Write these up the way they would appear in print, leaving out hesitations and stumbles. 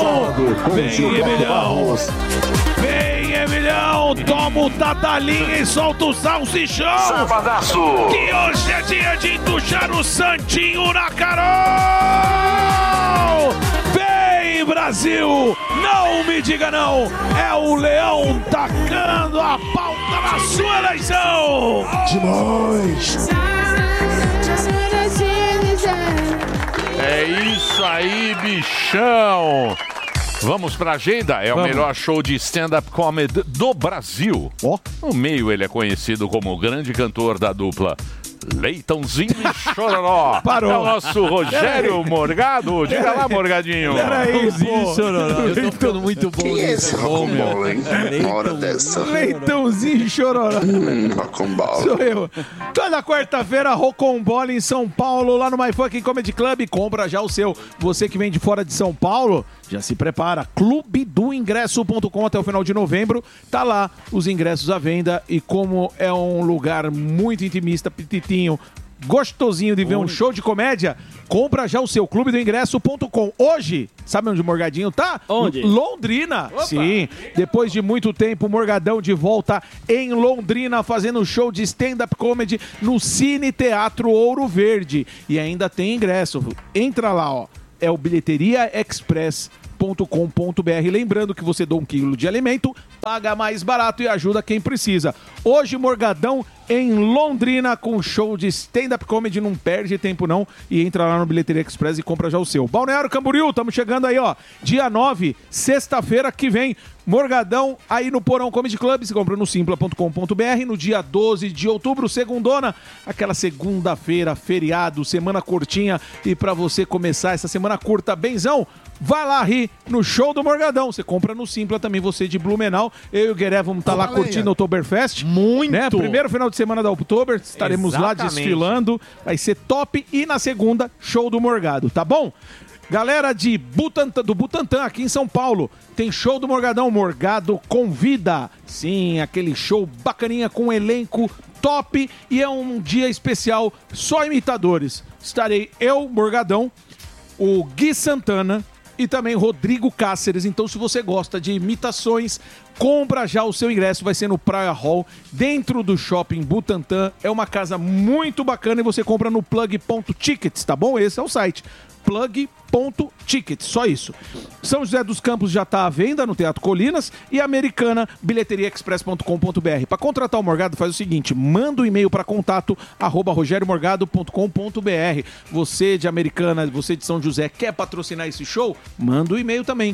Vem, Emilhão! Vem, Emilhão! Toma o tatalinha e solta o salsichão! Sabadaço! Que hoje é dia de entuchar o Santinho na Carol! Vem, Brasil! Não me diga não! É o Leão tacando a pauta na sua eleição! Demais! É isso aí, bichão! Vamos pra agenda? É o melhor show de stand-up comedy do Brasil. No meio ele é conhecido como o grande cantor da dupla Leitãozinho e Chororó. Parou. É o nosso Rogério Morgado. Diga lá, Morgadinho. Peraí, Leitãozinho e Chororó. Eu tô ficando muito bom. Quem é esse rocambole, hein? Uma hora dessa. Leitãozinho e Chororó. Rocambole. Sou eu. Toda quarta-feira, Rocambole em São Paulo, lá no My Fucking Comedy Club. Compra já o seu. Você que vem de fora de São Paulo, já se prepara. Clubedoingresso.com até o final de novembro. Tá lá os ingressos à venda. E como é um lugar muito intimista, petitinho, gostosinho de ver um show de comédia, compra já o seu clubedoingresso.com. Hoje, sabe onde o Morgadinho tá? Onde? Londrina. Opa. Sim, depois de muito tempo, o Morgadão de volta em Londrina, fazendo show de stand-up comedy no Cine Teatro Ouro Verde. E ainda tem ingresso. Entra lá, ó. É o bilheteriaexpress.com.br. Lembrando que você doa 1 quilo de alimento, paga mais barato e ajuda quem precisa. Hoje, Morgadão em Londrina com show de stand-up comedy. Não perde tempo não e entra lá no Bilheteria Express e compra já o seu. Balneário Camboriú, estamos chegando aí, ó. Dia 9, sexta-feira que vem. Morgadão aí no Porão Comedy Club. Se compra no simpla.com.br. No dia 12 de outubro, segundona. Aquela segunda-feira, feriado, semana curtinha. E pra você começar essa semana curta, benzão, vai lá rir no show do Morgadão. Você compra no Simpla também, você de Blumenau. Eu e o Gueré vamos estar lá curtindo o Oktoberfest. Muito! Né? Primeiro final de semana da Oktober, estaremos lá desfilando. Vai ser top. E na segunda, show do Morgado, tá bom? Galera de do Butantã, aqui em São Paulo, tem show do Morgadão. Morgado convida. Sim, aquele show bacaninha com elenco top. E é um dia especial, só imitadores. Estarei eu, Morgadão, o Gui Santana e também Rodrigo Cáceres. Então, se você gosta de imitações, compra já o seu ingresso. Vai ser no Praia Hall, dentro do Shopping Butantã. É uma casa muito bacana e você compra no plug.tickets, tá bom? Esse é o site. Plug.tickets, só isso. São José dos Campos já está à venda no Teatro Colinas e Americana, bilheteriaexpress.com.br. Para contratar o Morgado, faz o seguinte: manda um e-mail para contato@rogeriomorgado.com.br. Você de Americana, você de São José, quer patrocinar esse show? Manda um e-mail também,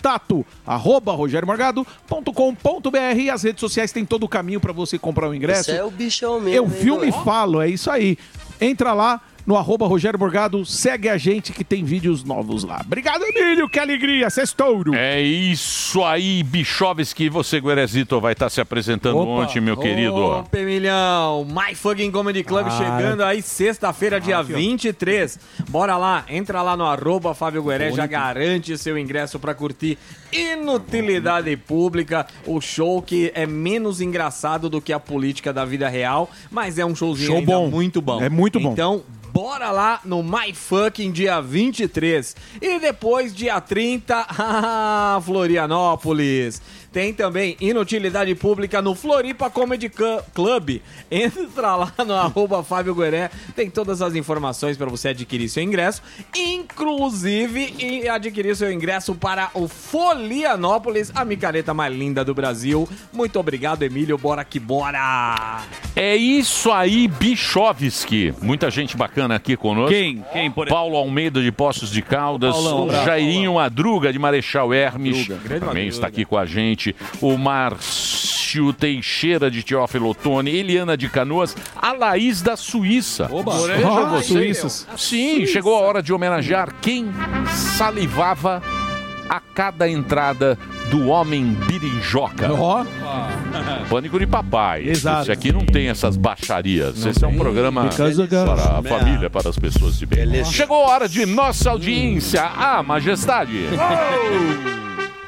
contato@rogeriomorgado.com.br. E as redes sociais tem todo o caminho para você comprar o ingresso. Você é o bichão mesmo. Eu filmo e falo, é isso aí. Entra lá no @Rogério Morgado, segue a gente que tem vídeos novos lá. Obrigado, Emílio, que alegria, sextouro. É isso aí, Bichovski. Você, Guerezito, vai estar se apresentando ontem, meu querido. Opa, Emilhão, My Fucking Comedy Club chegando aí sexta-feira, dia 23. Bora lá, entra lá no @Fábio Gueré, já garante seu ingresso pra curtir Inutilidade Pública, o show que é menos engraçado do que a política da vida real, mas é um showzinho Show ainda bom. muito bom. É muito bom. Então, bora lá no My Fucking dia 23. E depois, dia 30, Florianópolis. Tem também Inutilidade Pública no Floripa Comedy Club. Entra lá no @Fábio Gueré. Tem todas as informações para você adquirir seu ingresso. Inclusive, adquirir seu ingresso para o Florianópolis, a micareta mais linda do Brasil. Muito obrigado, Emílio. Bora que bora! É isso aí, Bichovski. Muita gente bacana aqui conosco. Quem, por exemplo? Paulo Almeida de Poços de Caldas, Paulão, o bravo, Jairinho Madruga de Marechal Hermes, também Madruga. está aqui com a gente. O Márcio Teixeira de Teófilo Otoni, Eliana de Canoas, a Laís da Suíça. Vejam vocês. Suíças. Sim, chegou a hora de homenagear quem salivava a cada entrada do homem berinjoca. Ó, Pânico de papai. Exato. Esse aqui não tem essas baixarias. Esse é um programa para a família, para as pessoas de bem. Chegou a hora de nossa audiência, a majestade.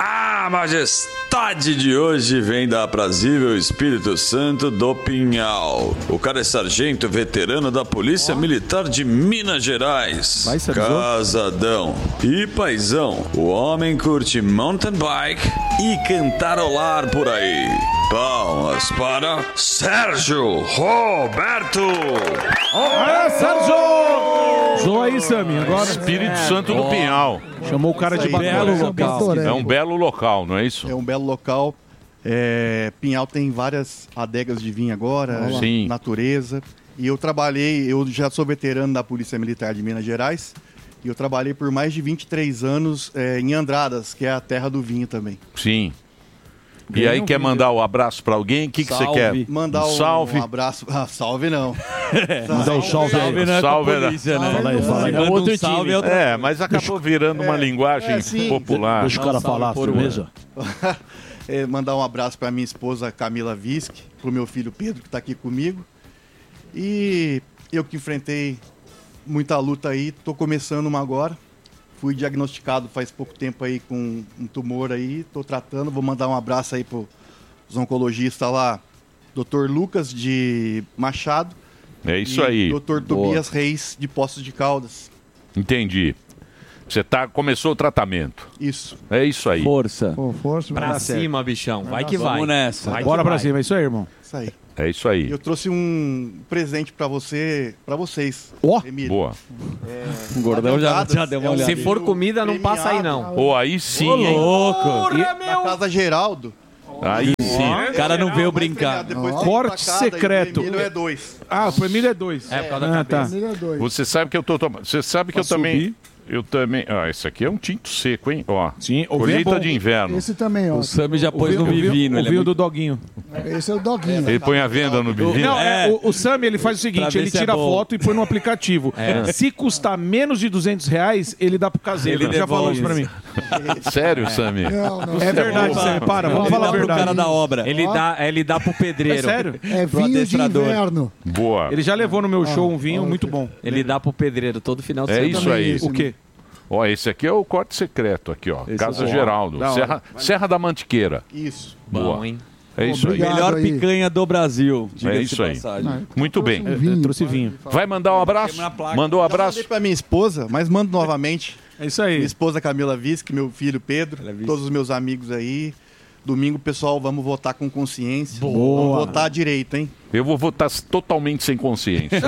A majestade de hoje vem da aprazível Espírito Santo do Pinhal. O cara é sargento veterano da Polícia Militar de Minas Gerais. Casadão e paizão. O homem curte mountain bike e cantarolar por aí. Palmas para Sérgio Roberto. Sérgio! Zoa aí, Sami, agora. Espírito Santo do Pinhal. Chamou o cara de belo local. É um belo local, não é isso? É um belo local. Pinhal tem várias adegas de vinho agora, Sim. natureza. E eu já sou veterano da Polícia Militar de Minas Gerais. E eu trabalhei por mais de 23 anos em Andradas, que é a terra do vinho também. Sim. E aí quer mandar um abraço pra alguém? O que você quer? Mandar salve. Um abraço. Salve não. Mandar um salve aí. Não é salve, polícia, né? Fala aí. É outro time. Mas acabou virando uma linguagem popular. Deixa o cara falar, firmeza. Mandar um abraço para minha esposa Camila Visc, pro meu filho Pedro, que está aqui comigo. E eu que enfrentei muita luta aí, tô começando uma agora. Fui diagnosticado faz pouco tempo aí com um tumor aí, tô tratando. Vou mandar um abraço aí pros oncologistas lá, Dr. Lucas de Machado. É isso aí. Dr. Tobias Reis de Poços de Caldas. Entendi. Você começou o tratamento. Isso. É isso aí. Força. Força. Pra cima, bichão. Vai que vai. Vamos nessa. Bora pra cima, é isso aí, irmão. Isso aí. É isso aí. Eu trouxe um presente para vocês. Emílio. Boa. O Gordão já deu uma olhada. Se for comida, não passa aí, não. Pô, aí sim, hein? Louco. Na Casa Geraldo. Aí sim. O cara não veio brincar. Corte secreto. O Emílio é 2. Ah, o Emílio é 2. É, por causa da cabeça. Você sabe que eu tô tomando. Você sabe que eu também. Eu também. Esse aqui é um tinto seco, hein? Ó. Sim, colheita de inverno. Esse também, ó. O Sami já pôs no Vivino. O vinho do Doguinho. Esse é o Doguinho. Ele põe a venda no Vivino. Não, o Sami, ele faz o seguinte, ele tira a foto e põe no aplicativo. Se custar menos de R$200, ele dá pro caseiro. Ele já falou isso pra mim. Sério, Sami? Não. É verdade, Sami. Para, vamos falar a pro verdade. cara da obra. Ele dá pro pedreiro. É sério? É vinho de inverno. Boa. Ele já levou no meu show um vinho muito bom. Ele dá pro pedreiro todo final de É semana. isso aí. O quê? Ó, esse aqui é o corte secreto aqui, ó. Casa Geraldo. Serra da Mantiqueira. Isso. Boa. Bom, hein? É isso aí. Obrigado. Melhor aí. picanha do Brasil. É isso aí. Passagem. Muito bem. Eu trouxe vinho. Vai mandar um abraço? Mandou um abraço? Mandei pra minha esposa, mas mando novamente. É isso aí. Minha esposa Camila Visc, meu filho Pedro, todos os meus amigos aí. Domingo, pessoal, vamos votar com consciência. Boa. Vamos votar direito, hein? Eu vou votar totalmente sem consciência.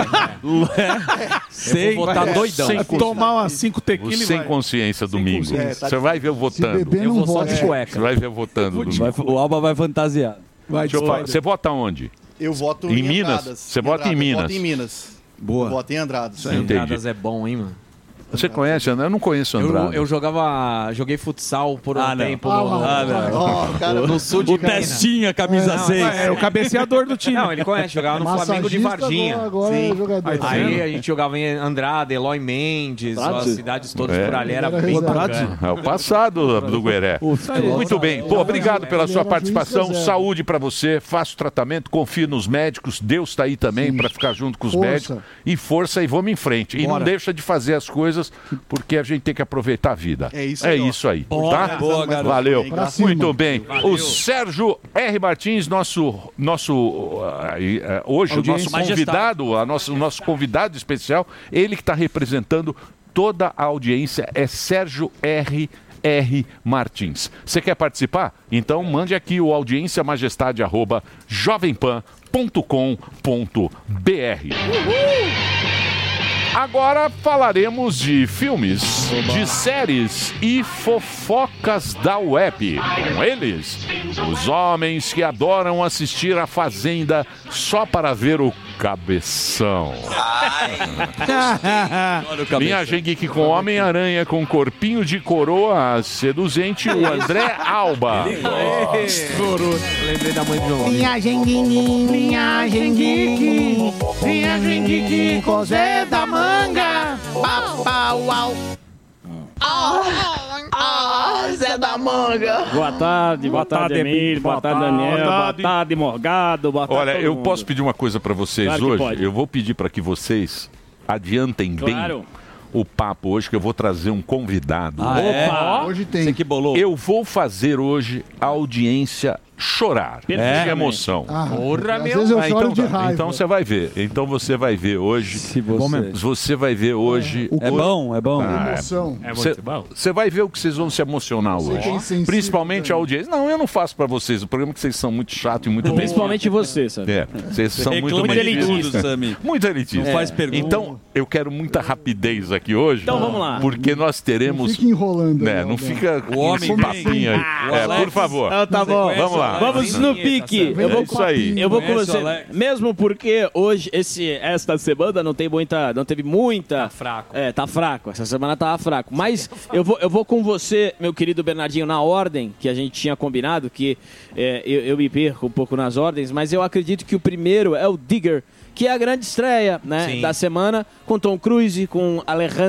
Eu vou votar doidão. Sem Tomar umas 5 tequila e Sem vai. consciência domingo. consciência. Você vai ver eu Se votando. beber, Eu não vou só vota. de cueca. Você vai ver eu votando domingo. O Alba vai fantasiar. Vai, Deixa eu falar. Você vota onde? Eu voto Em em Minas? Andradas. Você vota em Andradas, Minas? Eu voto em Minas. Boa. Eu voto em Andradas. Entendi. Andradas é bom, hein, mano? Você conhece, André? Eu não conheço Andrade. Eu joguei futsal por um tempo No sul de O Testinha, camisa 6. É o cabeceador do time. Não, ele conhece, jogava no Flamengo de Varginha. Agora é jogador. Aí a gente jogava em Andrade, Eloy Mendes, as cidades todas por ali, era bem bacana. É o passado do Gueré. Muito bem. Pô, obrigado pela sua participação. Saúde pra você. Faça o tratamento, confie nos médicos. Deus está aí também pra ficar junto com os médicos. E força e vamos em frente. E não deixa de fazer as coisas, porque a gente tem que aproveitar a vida. É isso aí, ó. Isso aí. Boa, Tá? boa, garoto. Valeu. Pra cima. Muito bem. O Sérgio R. Martins, hoje o nosso convidado, o nosso convidado especial, ele que está representando toda a audiência, é Sérgio R. Martins. Você quer participar? Então mande aqui o audiênciamajestade@jovempan.com.br. Agora falaremos de filmes, de séries e fofocas da web. Com eles, os homens que adoram assistir a Fazenda só para ver o cabeção. Minha Geek com Homem-Aranha com corpinho de coroa seduzente, o André Alba. Lembrei da mãe de João. Linhagem geek, com Zé da Manga. Uau. Zé da Manga. Boa tarde, Emílio, boa tarde, Daniel, boa tarde, Morgado, boa tarde. Olha, todo eu mundo. posso pedir uma coisa para vocês Claro que hoje? pode. Eu vou pedir para que vocês adiantem Claro. bem o papo hoje, que eu vou trazer um convidado. Opa! Hoje tem. Você que bolou. Eu vou fazer hoje a audiência chorar. De emoção. Porra, às vezes eu choro de raiva. Então você vai ver. Então você vai ver hoje. Você vai ver hoje. É bom, é bom. Emoção. É muito bom. Você vai ver o que vocês vão se emocionar hoje. sensível Principalmente a também. audiência. Não, eu não faço pra vocês. O programa é que vocês são muito chato e muito Principalmente você, sabe? Vocês são muito Reclama de elitistas. tudo, Sami. Muito elitista. Não faz pergunta. Então, eu quero muita rapidez aqui hoje. Então vamos lá. Porque nós teremos. Fica enrolando. Né, não fica com esse papinho aí. Por favor. Tá bom. Vamos lá. Vamos no pique. Eu vou isso aí. Eu vou com Conhece o você. Alex? Mesmo porque hoje, esta semana não teve muita. Tá fraco. Tá fraco. Essa semana tava fraco. Mas eu vou com você, meu querido Bernardinho, na ordem que a gente tinha combinado, que eu me perco um pouco nas ordens, mas eu acredito que o primeiro é o Digger, que é a grande estreia, né, Sim. da semana, com Tom Cruise, com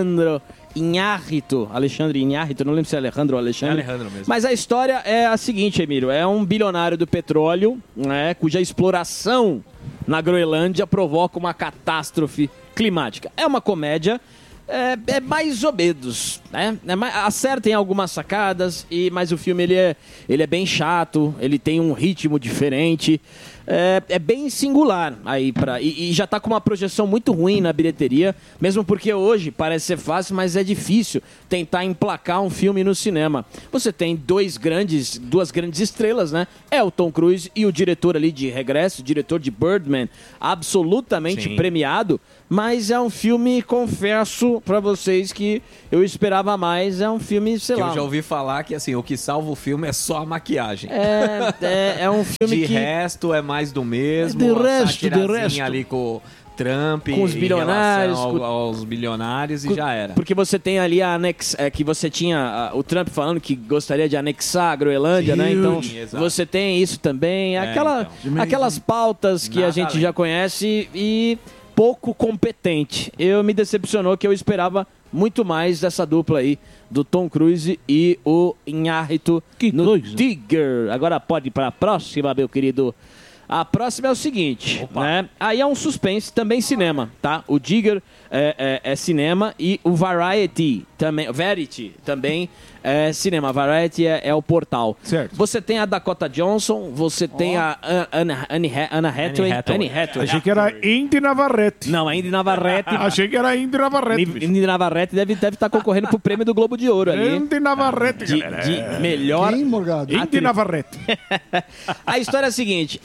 Alexandre Iñárritu, não lembro se é Alejandro ou Alexandre. É Alejandro mesmo. Mas a história é a seguinte, Emílio, é um bilionário do petróleo, né, cuja exploração na Groenlândia provoca uma catástrofe climática. É uma comédia, é mais ou menos, né? Acertem algumas sacadas, mas o filme ele é bem chato, ele tem um ritmo diferente. É bem singular aí e já tá com uma projeção muito ruim na bilheteria, mesmo porque hoje parece ser fácil, mas é difícil tentar emplacar um filme no cinema. Você tem duas grandes estrelas, né? É o Tom Cruise e o diretor ali de Regresso, o diretor de Birdman, absolutamente premiado, mas é um filme, confesso pra vocês que eu esperava mais, é um filme, sei lá. Eu já ouvi falar que assim, o que salva o filme é só a maquiagem. É um filme de resto é mais do mesmo. De a resto. ali com o Trump, Com os bilionários, aos bilionários e já era. Porque você tem ali que você tinha o Trump falando que gostaria de anexar a Groenlândia, né? Então você tem isso também, aquelas pautas que a gente já conhece e pouco competente. Eu me decepcionou que eu esperava muito mais dessa dupla aí do Tom Cruise e o Iñárritu no Digger. Agora pode ir para a próxima, meu querido. A próxima é o seguinte, né? Aí é um suspense, também cinema, tá? O Digger é cinema e o Verity também é cinema. Variety é o portal. Certo. Você tem a Dakota Johnson, você tem a Anne Hathaway. Achei que era Indy Navarrete. Não, a Indy Navarrete. Achei que era Indy Navarrete. Indy Navarrete deve estar concorrendo pro prêmio do Globo de Ouro ali. Indy Navarrete, de melhor... Quem, Morgado? Indy Navarrete. A história é a seguinte,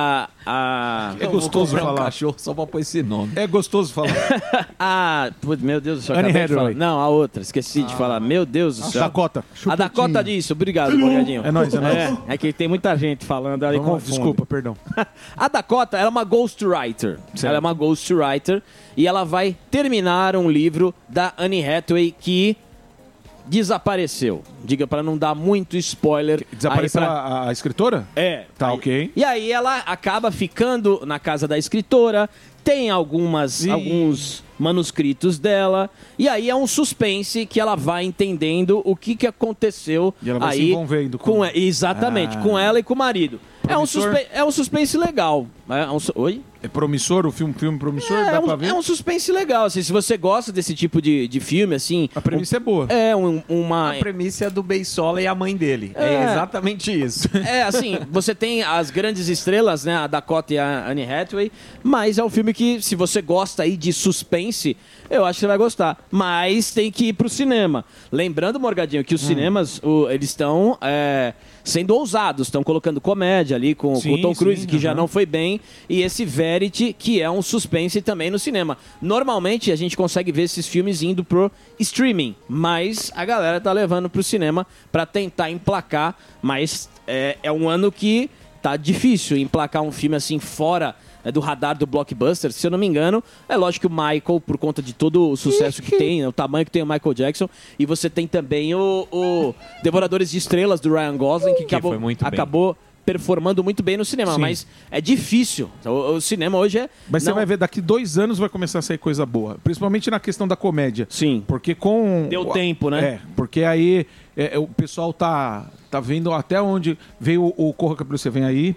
É gostoso falar. Um cachorro só pra pôr esse nome. É gostoso falar. Meu Deus do céu, Anne acabei de falar. Hathaway. Não, a outra, esqueci de falar. Meu Deus do céu. Dakota. A Dakota disso, obrigado, Morgadinho. É nóis. É que tem muita gente falando ali, confunde. Desculpa, perdão. A Dakota, ela é uma ghostwriter. Ela é uma ghostwriter e ela vai terminar um livro da Anne Hathaway que desapareceu. Diga para não dar muito spoiler. Desapareceu a escritora? É. Tá, aí, ok. E aí ela acaba ficando na casa da escritora, tem alguns manuscritos dela, e aí é um suspense que ela vai entendendo o que aconteceu E ela vai aí se envolvendo com... Exatamente, com ela e com o marido. É um suspense legal. Oi? É promissor o filme promissor? Dá pra ver? É um suspense legal, assim, se você gosta desse tipo de filme, assim... A premissa é boa. A premissa é do Beisola e a mãe dele. É exatamente isso. Assim, você tem as grandes estrelas, né, a Dakota e a Anne Hathaway, mas é um filme que, se você gosta aí de suspense, eu acho que você vai gostar. Mas tem que ir pro cinema. Lembrando, Morgadinho, que os cinemas, eles estão... sendo ousados, estão colocando comédia ali com o Tom Cruise, que já não foi bem, e esse Verity, que é um suspense também no cinema. Normalmente a gente consegue ver esses filmes indo pro streaming, mas a galera tá levando pro cinema para tentar emplacar, mas é um ano que tá difícil emplacar um filme assim fora do radar do blockbuster. Se eu não me engano, é lógico que o Michael, por conta de todo o sucesso que tem, o tamanho que tem o Michael Jackson, e você tem também o Devoradores de Estrelas do Ryan Gosling, que acabou performando muito bem no cinema, mas é difícil. O cinema hoje é... Mas você vai ver, daqui 2 anos vai começar a sair coisa boa. Principalmente na questão da comédia. Sim. Porque com... Deu tempo, né? Porque aí o pessoal tá vendo até onde veio o Corra que a Polícia Vem Aí.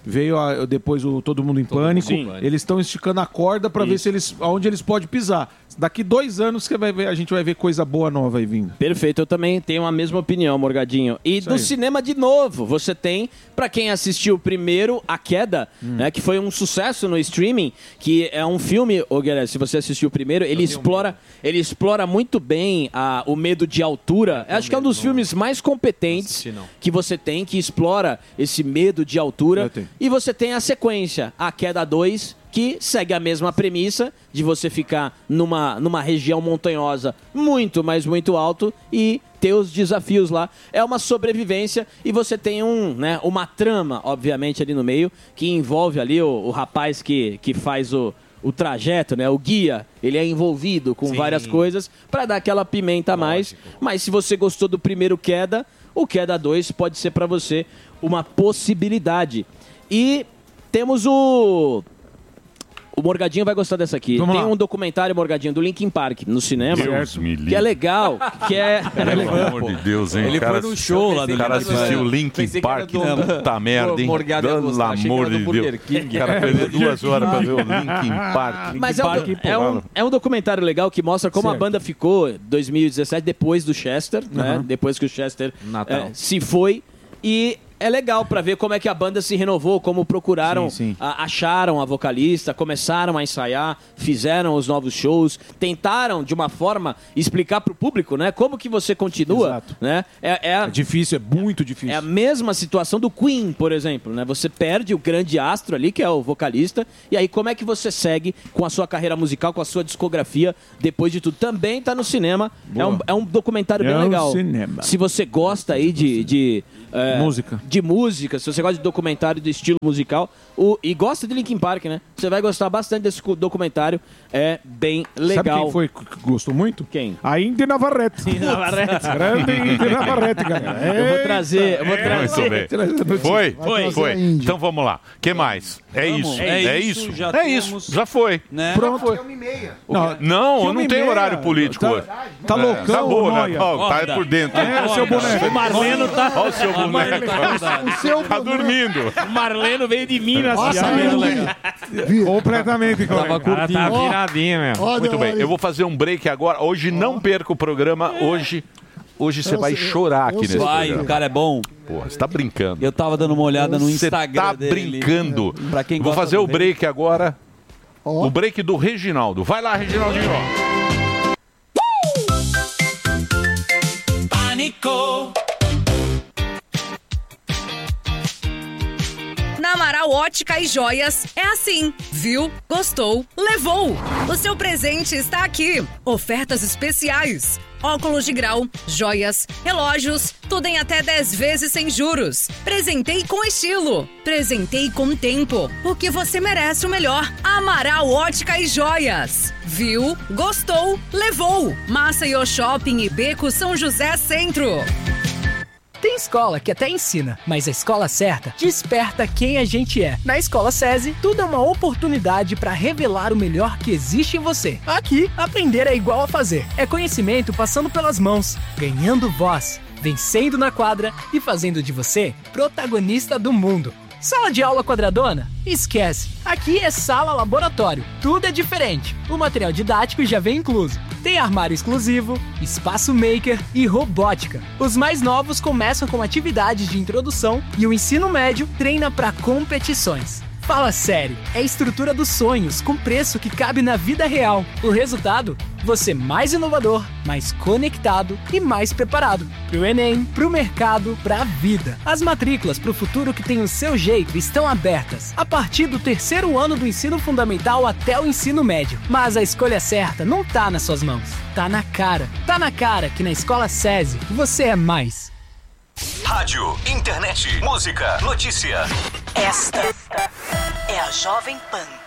veio depois o Todo Mundo em Pânico. Sim. Eles estão esticando a corda para ver se aonde eles podem pisar. Daqui 2 anos que a gente vai ver coisa boa nova aí vindo. Perfeito, eu também tenho a mesma opinião, Morgadinho. E do cinema de novo, você tem, pra quem assistiu primeiro, A Queda, né, que foi um sucesso no streaming, que é um filme, Guilherme, se você assistiu primeiro, ele explora muito bem o medo de altura. Acho que é um dos filmes mais competentes que você tem, que explora esse medo de altura. E você tem a sequência, A Queda 2, que segue a mesma premissa de você ficar numa região montanhosa muito, mas muito alto e ter os desafios lá. É uma sobrevivência e você tem uma trama, obviamente, ali no meio, que envolve ali o rapaz que faz o trajeto, né? O guia, ele é envolvido com várias coisas para dar aquela pimenta a mais. Mas se você gostou do primeiro Queda, o Queda 2 pode ser para você uma possibilidade. E temos o Morgadinho vai gostar dessa aqui. Tem um documentário, Morgadinho, do Linkin Park no cinema. Deus me livre. Que é legal. Pelo amor de Deus, hein? Ele foi no show lá do O cara assistiu o Linkin Park. Puta merda, hein? Pelo amor de Deus. O cara perdeu 2 horas pra ver o Linkin Park. Mas é um documentário legal que mostra como a banda ficou em 2017, depois do Chester, né? Depois que o Chester se foi. E é legal pra ver como é que a banda se renovou, como procuraram, acharam a vocalista, começaram a ensaiar, fizeram os novos shows, tentaram de uma forma explicar pro público, né, como que você continua, né? É difícil, é muito difícil. É a mesma situação do Queen, por exemplo, né? Você perde o grande astro ali, que é o vocalista, e aí como é que você segue com a sua carreira musical, com a sua discografia depois de tudo? Também tá no cinema. É um documentário bem legal. Cinema. Se você gosta aí de música, se você gosta de documentário do estilo musical e gosta de Linkin Park, né? Você vai gostar bastante desse documentário. É bem legal. Sabe quem foi que gostou muito? Quem? A Indy Navarrete. Grande Indy Navarrete, galera. Eu vou trazer. Foi. Então vamos lá. O que mais? É isso. Já foi. Né? Pronto. Não, eu não tenho horário político hoje. Tá loucão, acabou, né? Noia. Tá por dentro. Seu boneco. O Marleno tá... Olha o seu boneco. Tá dormindo. O Marleno veio de Minas. Completamente. Tava curtindo. Tá viradinho, meu. Muito bem, eu vou fazer um break agora. Hoje não perca o programa. Hoje você vai chorar aqui nesse programa. O cara é bom. Porra, você tá brincando. Eu tava dando uma olhada no Instagram tá dele. brincando. Pra quem vou gosta fazer do o break agora. O break do Reginaldo. Vai lá, Reginaldinho. Pânico. Na Amaral Ótica e Joias é assim. Viu? Gostou? Levou! O seu presente está aqui. Ofertas especiais. Óculos de grau, joias, relógios, tudo em até 10 vezes sem juros. Presentei com estilo. Presentei com tempo. Porque você merece o melhor. Amaral Ótica e Joias. Viu? Gostou? Levou! Maceió Shopping e Beco São José Centro. Tem escola que até ensina, mas a escola certa desperta quem a gente é. Na Escola SESI, tudo é uma oportunidade para revelar o melhor que existe em você. Aqui, aprender é igual a fazer. É conhecimento passando pelas mãos, ganhando voz, vencendo na quadra e fazendo de você protagonista do mundo. Sala de aula quadradona? Esquece. Aqui é sala laboratório. Tudo é diferente. O material didático já vem incluso. Tem armário exclusivo, espaço maker e robótica. Os mais novos começam com atividades de introdução e o ensino médio treina para competições. Fala sério, é a estrutura dos sonhos com preço que cabe na vida real. O resultado? Você mais inovador, mais conectado e mais preparado. Pro Enem, pro mercado, pra vida. As matrículas pro futuro que tem o seu jeito estão abertas. A partir do 3º ano do ensino fundamental até o ensino médio. Mas a escolha certa não tá nas suas mãos. Tá na cara. Tá na cara que na Escola SESI você é mais. Rádio, internet, música, notícia. Esta é a Jovem Pan.